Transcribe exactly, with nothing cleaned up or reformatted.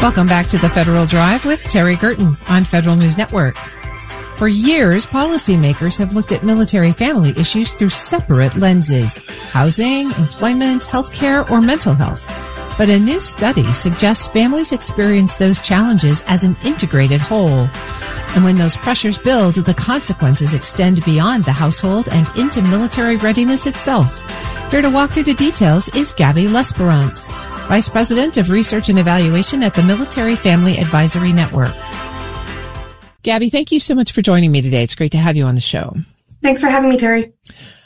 Welcome back to the Federal Drive with Terry Gerton on Federal News Network. For years, policymakers have looked at military family issues through separate lenses: housing, employment, healthcare, or mental health. But a new study suggests families experience those challenges as an integrated whole. And when those pressures build, the consequences extend beyond the household and into military readiness itself. Here to walk through the details is Gabby L'Esperance, Vice President of Research and Evaluation at the Military Family Advisory Network. Gabby, thank you so much for joining me today. It's great to have you on the show. Thanks for having me, Terry.